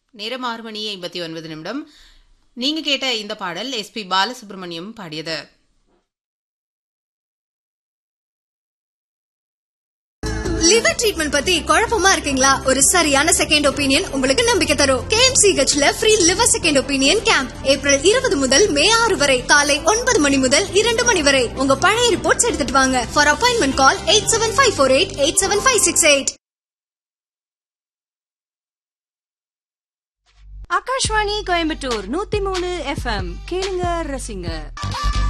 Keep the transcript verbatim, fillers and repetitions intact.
நேரம் ஆறு மணி ஐம்பத்தி ஒன்பது நிமிடம். நீங்க கேட்ட இந்த பாடல் எஸ் பி பாலசுப்ரமணியம் பாடியது. லிவர் ட்ரீட்மெண்ட் பத்தி குழப்பமா இருக்கீங்களா? ஒரு சரியான செகண்ட் ஒப்பீனியன் உங்களுக்கு நம்பிக்கை தரும். கேஎம்சிஹெச்ல free liver second opinion camp April இருபது முதல் மே ஆறு வரை காலை ஒன்பது மணி முதல் இரண்டு மணி வரை. உங்க பழைய ரிப்போர்ட்ஸ் எடுத்துட்டு வாங்க. For appointment call eight seven five four eight eight seven five six eight. Akashvani Coimbatore நூத்தி மூணு எஃப்எம் கேளுங்க ரசிங்க.